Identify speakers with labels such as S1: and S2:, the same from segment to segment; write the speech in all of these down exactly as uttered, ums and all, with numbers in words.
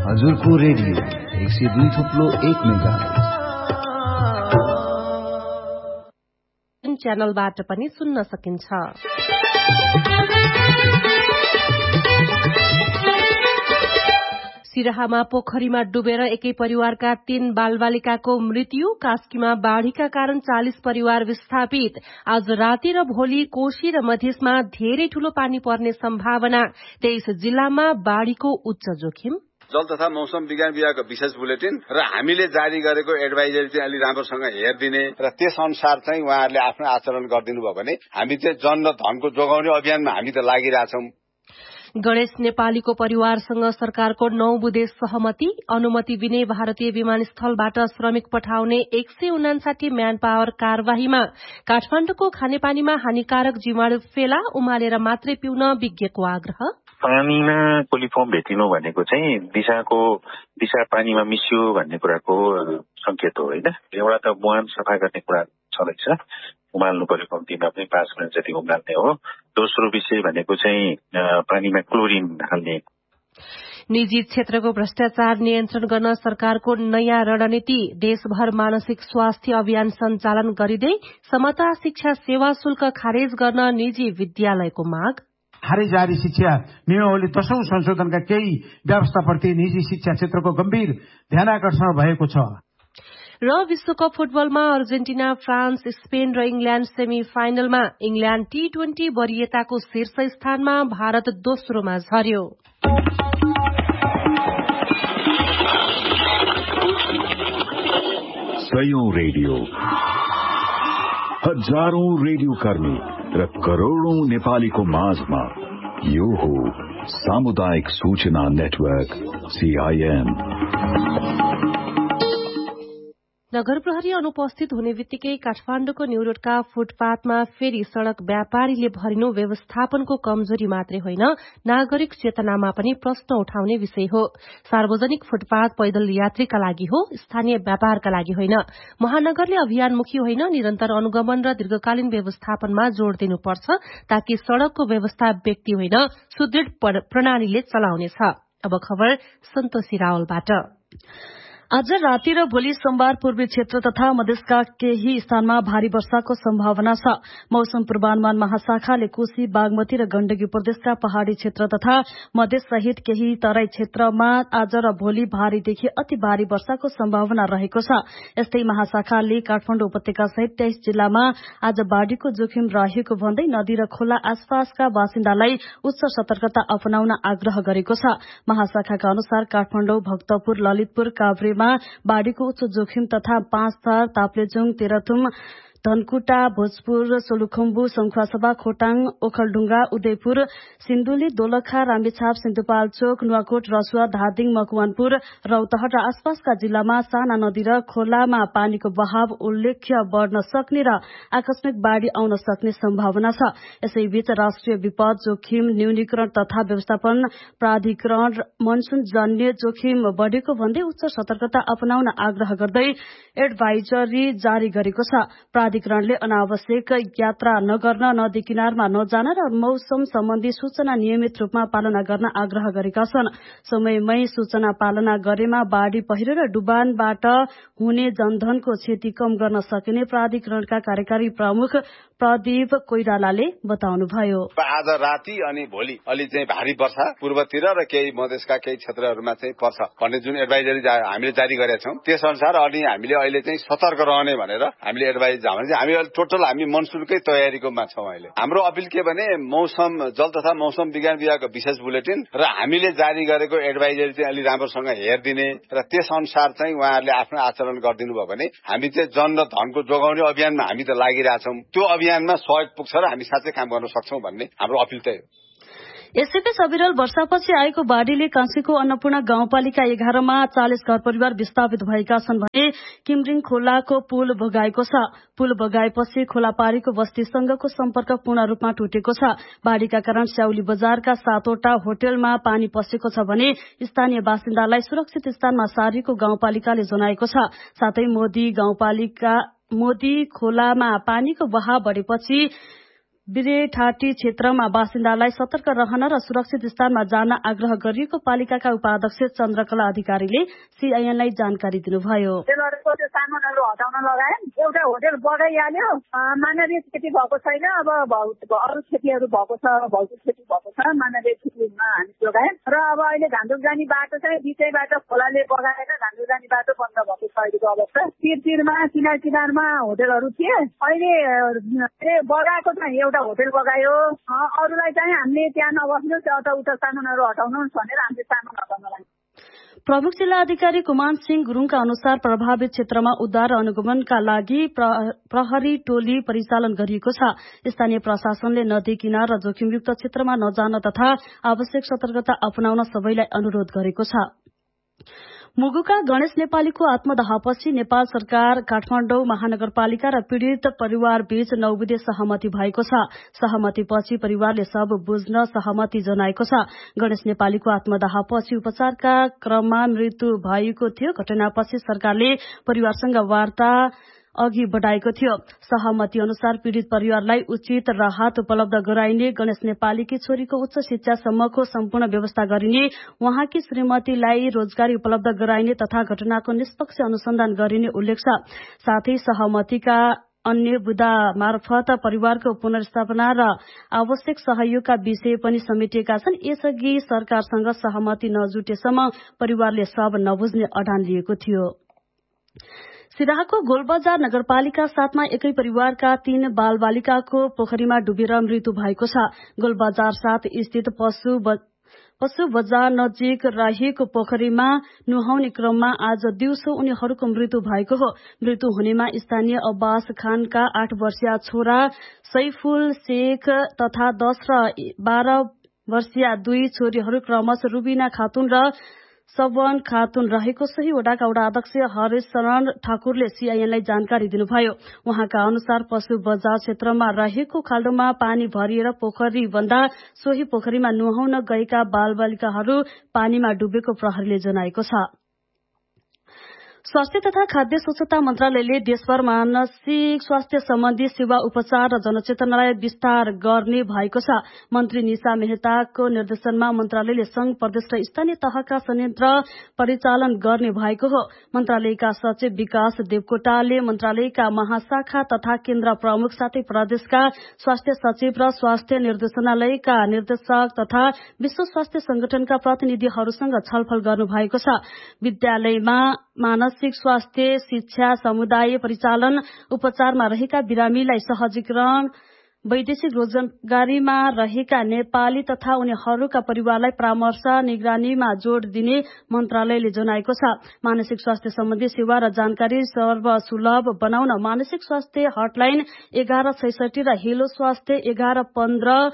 S1: हजुरको रेडियो एक सय दुई थुप्लो एक मेगा
S2: च्यानलबाट पनि सुन्न सकिन्छ। सिराहामा पोखरीमा डुबेर एकै परिवारका तीन बालबालिकाको मृत्यु, कास्कीमा बाढ़ीका कारण चालिस परिवार विस्थापित। आज राति र भोलि कोशी र मधेसमा धेरै ठूलो पानी पर्ने सम्भावना। तेइस जिल्लामा बाढ़ीको उच्च जोखिम।
S3: जल तथा मौसम विज्ञान विभागको विशेष बुलेटिन र हामीले जारी गरेको एडभाइजरी चाहिँ अलि राम्रोसँग हेरिदिने र त्यस अनुसार चाहिँ उहाँहरूले आफ्नो आचरण गरिदिनु भयो भने हामी चाहिँ जन र धनको जोगाउने अभियानमा हामी त लागिरहेछौं।
S2: गणेश नेपालीको परिवारसँग सरकारको नौ बुधे सहमति, अनुमति बिनै भारतीय विमानस्थलबाट श्रमिक पठाउने एक सय उनासाठी म्यान पावर कार्यवाहीमा। काठमाडौँको खानेपानीमा हानिकारक जीवाणु फेला, उमालेर मात्रै पिउन विज्ञको आग्रह।
S4: पानीमा कोलिफर्म भेटिनु भनेको चाहिँ दिशाको दिशा पानीमा मिसियो भन्ने कुराको संकेत हो होइन। एउटा त मुहान सफा गर्ने कुरा छँदैछ, उमाल्नु पर्यो, कम्तीमा पनि पाँच मिनट जति उमाल्ने हो। दोस्रो विषय भनेको चाहिँ पानीमा क्लोरिन हाल्ने।
S2: निजी क्षेत्रको भ्रष्टाचार नियन्त्रण गर्न सरकारको नयाँ रणनीति। देशभर मानसिक स्वास्थ्य अभियान सञ्चालन गरिँदै समता शिक्षा सेवा शुल्क खारेज गर्न निजी विद्यालयको माग।
S5: हारै जारी शिक्षा नियमावली दशौं संशोधनका केही व्यवस्थाप्रति निजी शिक्षा क्षेत्रको गम्भीर ध्यानाकर्षण भएको छ।
S2: र विश्वकप फुटबलमा अर्जेन्टिना, फ्रान्स, स्पेन र इंग्ल्याण्ड सेमी फाइनलमा। इंग्ल्याण्ड टी ट्वेन्टी वरियताको शीर्ष स्थानमा, भारत दोस्रोमा झर्यो।
S6: सयौं रेडियो, हजारौं रेडियो कर्मी र करोड़ौं नेपालीको माझमा यो हो सामुदायिक सूचना नेटवर्क सीआईएन।
S2: नगर प्रहरी अनुपस्थित हुने बित्तिकै काठमाडौँको न्यूरोडका फुटपाथमा फेरि सड़क व्यापारीले भरिनु व्यवस्थापनको कमजोरी मात्रै होइन, नागरिक चेतनामा पनि प्रश्न उठाउने विषय हो। सार्वजनिक फुटपाथ पैदल यात्रीका लागि हो, स्थानीय व्यापारका लागि होइन। महानगरले अभियानमुखी होइन, निरन्तर अनुगमन र दीर्घकालीन व्यवस्थापनमा जोड़ दिनुपर्छ, ताकि सड़कको व्यवस्था व्यक्ति होइन सुदृढ़ प्रणालीले चलाउनेछ। अब खबर सन्तोषी रावलबाट।
S7: आज राति र भोलि सोमबार पूर्वी क्षेत्र तथा मधेसका केही स्थानमा भारी वर्षाको सम्भावना छ। मौसम पूर्वानुमान महाशाखाले कोशी, बागमती र गण्डकी प्रदेशका पहाड़ी क्षेत्र तथा मधेस सहित केही तराई क्षेत्रमा आज र भोलि भारीदेखि अति भारी वर्षाको सम्भावना रहेको छ। यस्तै महाशाखाले काठमाडौँ उपत्यका सहित तेइस जिल्लामा आज बाढ़ीको जोखिम रहेको भन्दै नदी र खोला आसपासका बासिन्दालाई उच्च सतर्कता अपनाउन आग्रह गरेको छ। महाशाखाका अनुसार काठमाडौँ, भक्तपुर, ललितपुर, काभ्रेमा बाढ़ीको उच्च जोखिम तथा पाँच थर, ताप्लेजुङ, तेह्रथुम, धनकुटा, भोजपुर, सोलुखुम्बु, संखुवासभा, खोटाङ, ओखलढुङ्गा, उदयपुर, सिन्धुली, दोलखा, रामेछाप, सिन्धुपाल्चोक, नुवाकोट, रसुवा, धादिङ, मकवानपुर, रौतहट र आसपासका जिल्लामा साना नदी र खोलामा पानीको बहाव उल्लेख्य बढ़न सक्ने र आकस्मिक बाढ़ी आउन सक्ने सम्भावना छ। यसैबीच राष्ट्रिय विपद जोखिम न्यूनीकरण तथा व्यवस्थापन प्राधिकरण मनसून जन्य जोखिम बढ़ेको भन्दै उच्च सतर्कता अपनाउन आग्रह गर्दै एडभाइजरी जारी गरेको छ। प्राधिकरणले अनावश्यक यात्रा नगर्न, नदी किनारमा नजान र मौसम सम्बन्धी सूचना नियमित रूपमा पालना गर्न आग्रह गरेका छन्। समयमै सूचना पालना गरेमा बाढ़ी, पहिरो र डुबानबाट हुने जनधनको क्षति कम गर्न सकिने प्राधिकरणका कार्यकारी प्रमुख प्रदीप कोइरालाले बताउनुभयो।
S3: आज राति अनि भोलि अलि चाहिँ भारी वर्षा पूर्वतिर र केही मधेसका केही क्षेत्रहरूमा चाहिँ पर्छ भन्ने जुन एडभाइजरी हामीले जारी गरेका छौं, त्यस अनुसार अनि हामीले अहिले चाहिँ सतर्क रहने भनेर हामीले एडभाइज हामी टोटल हामी मनसुनकै तयारीकोमा छौं। अहिले हाम्रो अपिल के भने मौसम जल तथा मौसम विज्ञान विभागको विशेष बुलेटिन र हामीले जारी गरेको एडभाइजरी चाहिँ अलि राम्रोसँग हेरिदिने र त्यस अनुसार चाहिँ उहाँहरूले आफ्नो आचरण गरिदिनु भयो भने हामी चाहिँ जन र धनको जोगाउने अभियानमा हामी त लागिरहेछौं। त्यो अभियानमा सहयोग पुग्छ र हामी साँच्चै काम गर्न सक्छौं भन्ने हाम्रो अपिल त हो।
S7: यसैबीच अविरल वर्षापछि आएको बाढ़ीले काँसीको अन्नपूर्ण गाउँपालिका एघारमा चालिस घर परिवार विस्थापित भएका छन् भने किमरिङ खोलाको पुल बगाएको छ। पुल बगाएपछि खोलापारीको बस्तीसँगको सम्पर्क पूर्ण रूपमा टुटेको छ। बाढ़ीका कारण स्याउली बजारका सातवटा होटलमा पानी पसेको छ भने स्थानीय बासिन्दालाई सुरक्षित स्थानमा सारेको गाउँपालिकाले जनाएको छ। साथै मोदी गाउँपालिका मोदी खोलामा पानीको बहाव बढेपछि बिरेठाटी क्षेत्रमा बासिन्दालाई सतर्क रहन र सुरक्षित स्थानमा जान आग्रह गरिएको पालिकाका उपाध्यक्ष चन्द्रकला अधिकारीले सीआईएनलाई जानकारी दिनुभयो।
S8: सामानहरू हटाउन लगाए, एउटा होटेल बगाइहाल्यो, मानवीय क्षति भएको छैन। अब अरू क्षतिहरू भएको छ, भौतिक क्षति भएको छ, मानवीय क्षतिमा हामी जोगायौँ र अब अहिले घान्दुक जाने बाटो चाहिँ बिचैबाट खोलाले बगाएर घान्दुक जाने बाटो बन्द भएको छ अहिलेको अवस्था। तिर-तिरमा किनार किनारमा होटेलहरू थिए, अहिले बगाएको चाहिँ एउटा होटेल बगायो। अरूलाई चाहिँ हामीले त्यहाँ नबस्नु, उता सामानहरू हटाउनु भनेर हामीले सामान हटाउन लाग्यौँ।
S7: प्रमुख जिल्ला अधिकारी कुमान सिंह गुरूङका अनुसार प्रभावित क्षेत्रमा उद्धार र अनुगमनका लागि प्रहरी टोली परिचालन गरिएको छ। स्थानीय प्रशासनले नदी किनार र जोखिमयुक्त क्षेत्रमा नजान तथा आवश्यक सतर्कता अपनाउन सबैलाई अनुरोध गरेको छ। मुगुका गणेश नेपालीको आत्मदाहपछि नेपाल सरकार काठमाडौँ महानगरपालिका र पीड़ित परिवार बीच नौबुधे सहमति भएको छ। सहमतिपछि परिवारले सब बुझ्न सहमति जनाएको छ। गणेश नेपालीको आत्मदाहपछि उपचारका क्रममा मृत्यु भएको थियो। घटनापछि सरकारले परिवारसँग वार्ता अघि बढ़ाएको थियो। सहमति अनुसार पीड़ित परिवारलाई उचित राहत उपलब्ध गराइने, गणेश नेपालीकी छोरीको उच्च शिक्षासम्मको सम्पूर्ण व्यवस्था गरिने, उहाँकी श्रीमतीलाई रोजगारी उपलब्ध गराइने तथा घटनाको निष्पक्ष अनुसन्धान गरिने उल्लेख छ। साथै सहमतिका अन्य बुदा मार्फत परिवारको पुनर्स्थापना र आवश्यक सहयोगका विषय पनि समेटिएका छन्। यसअघि सरकारसँग सहमति नजुटेसम्म परिवारले सब नबुझ्ने अडान लिएको थियो। सिराहाको गोलबजार नगरपालिका साथमा एकै परिवारका तीन बालबालिकाको पोखरीमा डुबेर मृत्यु भएको छ। गोलबजार साथ स्थित पशु पशु बजार नजिक रहेको पोखरीमा नुहाउने क्रममा आज दिउँसो उनीहरूको मृत्यु भएको हो। मृत्यु हुनेमा स्थानीय अब्बास खानका आठ वर्षीय छोरा सैफुल शेख तथा दस र बाह्र वर्षीय दुई छोरीहरू क्रमशः रुबिना खातुन र सवन खातुन रहेको सही वडाका वडा अध्यक्ष हरेश शरण ठाकुरले सीआईएनलाई जानकारी दिनुभयो। उहाँका अनुसार पशु बजार क्षेत्रमा रहेको खाल्डोमा पानी भरिएर पोखरी बन्दा सोही पोखरीमा नुहाउन गएका बालबालिकाहरू पानीमा डुबेको प्रहरीले जनाएको छ। स्वास्थ्य तथा खाद्य स्वच्छता मन्त्रालयले देशभर मानसिक स्वास्थ्य सम्बन्धी सेवा उपचार र जनचेतनालाई विस्तार गर्ने भएको छ। मन्त्री निशा मेहताको निर्देशनमा मन्त्रालयले संघ प्रदेश र स्थानीय तहका संयन्त्र परिचालन गर्ने भएको हो। मन्त्रालयका सचिव विकास देवकोटाले मन्त्रालयका महाशाखा तथा केन्द्र प्रमुख साथै प्रदेशका स्वास्थ्य सचिव र स्वास्थ्य निर्देशनालयका निर्देशक तथा विश्व स्वास्थ्य संगठनका प्रतिनिधिहरूसँग छलफल गर्नु भएको छ। विद्यालयमा मानसिक स्वास्थ्य शिक्षा समुदाय परिचालन उपचारमा रहेका बिरामीलाई सहजीकरण वैदेशिक रोजगारीमा रहेका नेपाली तथा उनीहरूका परिवारलाई परामर्श निगरानीमा जोड़ दिने मन्त्रालयले जनाएको छ। मानसिक स्वास्थ्य सम्बन्धी सेवा र जानकारी सर्वसुलभ बनाउन मानसिक स्वास्थ्य हटलाइन एघार छैसठी र हेलो स्वास्थ्य एघार पन्ध्र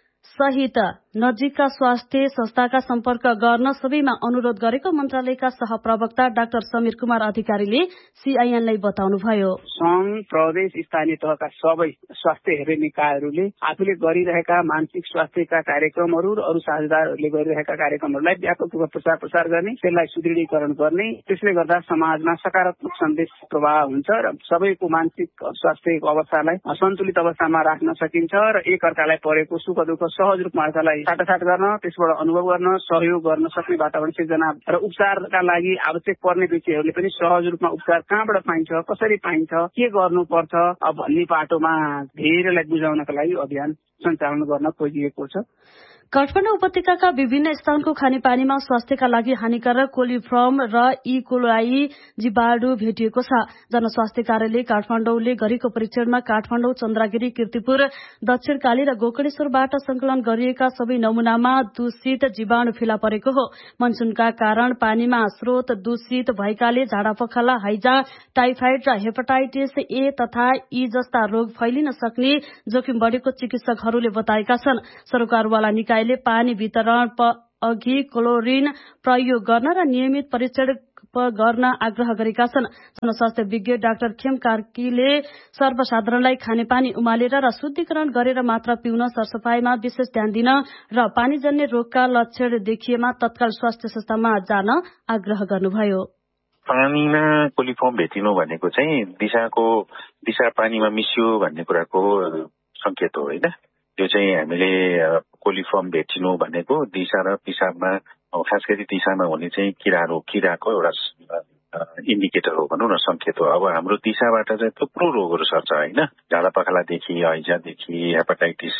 S7: सहित नजिकका स्वास्थ्य संस्थाका सम्पर्क गर्न सबैमा अनुरोध गरेको मन्त्रालयका सहप्रवक्ता डाक्टर समीर कुमार अधिकारीले सीआईएनलाई बताउनुभयो।
S9: संघ प्रदेश स्थानीय तहका सबै स्वास्थ्य हेर्ने निकायहरूले आफूले गरिरहेका मानसिक स्वास्थ्यका कार्यक्रमहरू र अरू साझेदारहरूले गरिरहेका कार्यक्रमहरूलाई व्यापक रूपमा प्रचार प्रसार गर्ने, त्यसलाई सुदृढीकरण गर्ने, त्यसले गर्दा समाजमा सकारात्मक सन्देश प्रवाह हुन्छ र सबैको मानसिक स्वास्थ्यको अवस्थालाई सन्तुलित अवस्थामा राख्न सकिन्छ र एक अर्कालाई परेको सुख दुःख सहज रूपमा अर्कालाई साटासाट गर्न, त्यसबाट अनुभव गर्न, सहयोग गर्न सक्ने वातावरण सिर्जना र उपचारका लागि आवश्यक पर्ने व्यक्तिहरूले पनि सहज रूपमा उपचार कहाँबाट पाइन्छ, कसरी पाइन्छ, के गर्नुपर्छ भन्ने बाटोमा धेरैलाई बुझाउनका लागि अभियान सञ्चालन गर्न खोजिएको छ।
S7: काठमाडौँ उपत्यकाका विभिन्न स्थानको खानेपानीमा स्वास्थ्यका लागि हानिकारक कोलिफर्म र ई कोलाई जीवाणु भेटिएको छ। जनस्वास्थ्य कार्यालय काठमाडौँले गरेको परीक्षणमा काठमाडौँ, चन्द्रगिरी, कीर्तिपुर, दक्षिणकाली र गोकर्णेश्वरबाट संकलन गरिएका सबै नमूनामा दूषित जीवाणु फेला परेको हो। मनसुनका कारण पानीमा स्रोत दूषित भएकाले झाडापखाला, हैजा, टाइफाइड र हेपाटाइटिस ए तथा ई जस्ता रोग फैलिन सक्ने जोखिम बढ़ेको चिकित्सकहरूले बताएका छन्। सरकारवाला निकायले पानी वितरण अघि क्लोरिन प्रयोग गर्न र नियमित परीक्षण गर्न आग्रह गरेका छन्। जनस्वास्थ्य विज्ञ डाक्टर खेम कार्कीले सर्वसाधारणलाई खानेपानी उमालेर र शुद्धिकरण गरेर मात्र पिउन, सरसफाईमा विशेष ध्यान दिन र पानीजन्य रोगका लक्षण देखिएमा तत्काल स्वास्थ्य संस्थामा जान आग्रह गर्नुभयो।
S4: पानीमा कोलिफर्म भेटिनु भनेको चाहिँ दिशाको दिशा पानीमा मिसियो भन्ने कुराको संकेत हो होइन। त्यो चाहिँ हामीले कोलिफर्म भेटिनो भनेको दिशा र पिसाबमा खास गरी दिशामा हुने चाहिँ किराहरू किराको एउटा इन्डिकेटर हो भनौँ न, संकेत हो। अब हाम्रो दिशाबाट चाहिँ थुप्रो रोगहरू सर्छ होइन, झाडा पखालादेखि हैजादेखि हेपाटाइटिस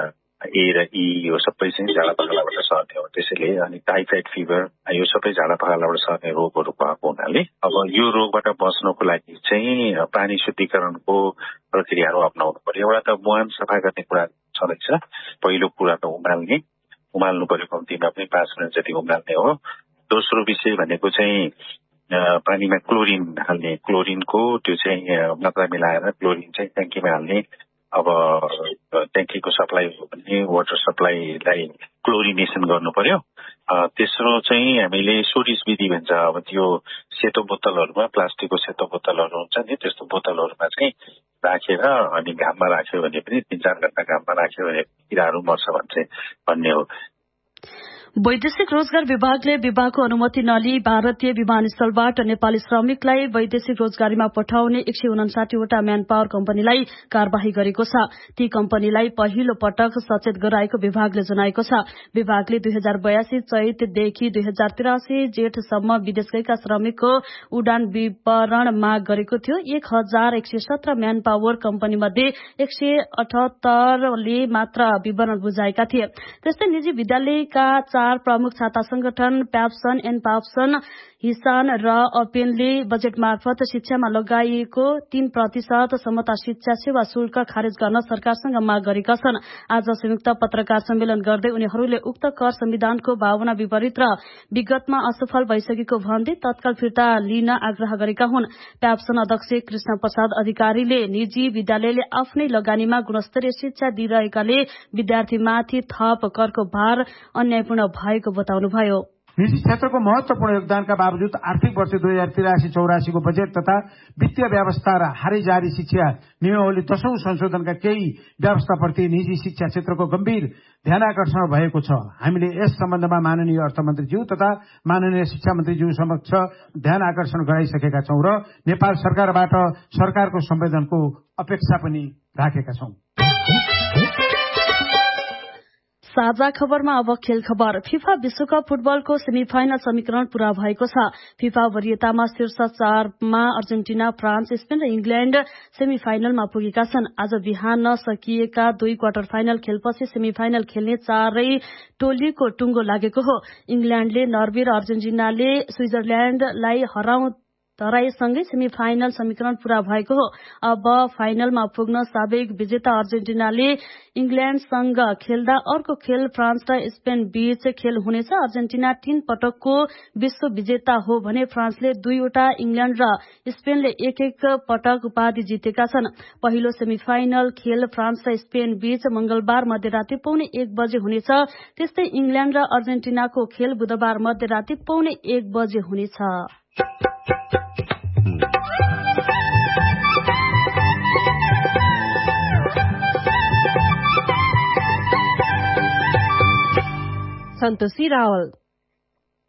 S4: ए र ई यो सबै चाहिँ झाडा पखालाबाट सर्ने हो। त्यसैले अनि टाइफाइड फिभर यो सबै झाडा पखालाबाट सर्ने रोगहरू भएको हुनाले अब यो रोगबाट बच्नको लागि चाहिँ पानी शुद्धिकरणको प्रक्रियाहरू अप्नाउनु पर्यो। एउटा त मुहान सफा गर्ने कुरा छँदैछ। पहिलो कुरा त उमाल्ने उमाल्नु पर्यो, कम्तीमा पनि पाँच मिनट जति उमाल्ने हो। दोस्रो विषय भनेको चाहिँ पानीमा क्लोरिन हाल्ने, क्लोरिनको त्यो चाहिँ मात्रा मिलाएर क्लोरिन चाहिँ ट्याङ्कीमा हाल्ने। अब ट्याङ्कीको सप्लाई हो भने वाटर सप्लाईलाई क्लोरिनेसन गर्नु पर्यो। तेस्रो चाहिँ हामीले सोरिस विधि भन्छ। अब त्यो सेतो बोतलहरूमा, प्लास्टिकको सेतो बोतलहरू हुन्छ नि, त्यस्तो बोतलहरूमा चाहिँ राखेर अनि घाममा राख्यो भने पनि तीन चार घण्टा घाममा राख्यो भने किराहरू मर्छ भन्छ भन्ने हो।
S7: वैदेशिक रोजगार विभागले विभागको अनुमति नलिई भारतीय विमानस्थलबाट नेपाली श्रमिकलाई वैदेशिक रोजगारीमा पठाउने एक सय उनासाठीवटा म्यान पावर कम्पनीलाई कार्यवाही गरेको छ। ती कम्पनीलाई पहिलो पटक सचेत गराएको विभागले जनाएको छ। विभागले दुई हजार बयासी चैतदेखि दुई हजार तिरासी जेठसम्म विदेश गएका श्रमिकको उडान विवरण माग गरेको थियो। एक हजार एक सय सत्र म्यान पावर कम्पनी मध्ये एक सय अठहत्तरले मात्र विवरण बुझाएका थिए। त्यस्तै निजी विद्यालयका चार प्रमुख छाता संगठन प्याप्सन, एनपाप्सन, हिसान र अपेनले बजेट मार्फत शिक्षामा लगाइएको तीन प्रतिशत समता शिक्षा सेवा शुल्क खारेज गर्न सरकारसँग माग गरेका छन्। आज संयुक्त पत्रकार सम्मेलन गर्दै उनीहरूले उक्त कर संविधानको भावना विपरीत र विगतमा असफल भइसकेको भन्दै तत्काल फिर्ता लिन आग्रह गरेका हुन्। प्याप्सन अध्यक्ष कृष्ण प्रसाद अधिकारीले निजी विद्यालयले आफ्नै लगानीमा गुणस्तरीय शिक्षा दिइरहेकाले विद्यार्थीमाथि थप करको भार अन्यायपूर्ण भएको बताउनुभयो।
S5: निजी क्षेत्रको महत्वपूर्ण योगदानका बावजुद आर्थिक वर्ष दुई हजार तिरासी चौरासीको बजेट तथा वित्तीय व्यवस्था र हारै जारी शिक्षा नियमावली दशौं संशोधनका केही व्यवस्थाप्रति निजी शिक्षा क्षेत्रको गम्भीर ध्यानाकर्षण भएको छ। हामीले यस सम्बन्धमा माननीय अर्थमन्त्रीज्यू तथा माननीय शिक्षा मन्त्रीज्यू समक्ष ध्यान आकर्षण गराइसकेका छौं र नेपाल सरकारबाट सरकारको संवेदनको अपेक्षा पनि राखेका छौं।
S7: साझा खबरमा अब खेल खबर। फिफा विश्वकप फुटबलको सेमी फाइनल समीकरण पूरा भएको छ। फिफा वरियतामा शीर्ष चारमा अर्जेन्टिना, फ्रान्स, स्पेन र इंग्ल्याण्ड सेमी फाइनलमा पुगेका छन्। आज बिहान सकिएका दुई क्वार्टर फाइनल खेलपछि सेमी फाइनल खेल्ने चारै टोलीको टुङ्गो लागेको हो। इंग्ल्याण्डले नर्वे र अर्जेन्टिनाले स्विजरल्याण्डलाई हराउ हराएसँगै सेमी फाइनल समीकरण पूरा भएको हो। अब फाइनलमा पुग्न सावेक विजेता अर्जेन्टिनाले इंग्ल्याण्डसँग खेल्दा अर्को खेल फ्रान्स र स्पेन बीच खेल हुनेछ। अर्जेन्टिना तीन पटकको विश्व विजेता हो भने फ्रान्सले दुईवटा, इंग्ल्याण्ड र स्पेनले एक एक पटक उपाधि जितेका छन्। पहिलो सेमी फाइनल खेल फ्रान्स र स्पेन बीच मंगलबार मध्यराती पौने एक बजे हुनेछ। त्यस्तै इंग्ल्याण्ड र अर्जेन्टिनाको खेल बुधबार मध्यराती पौने एक बजे हुनेछ।
S2: सन्तोषी रावल।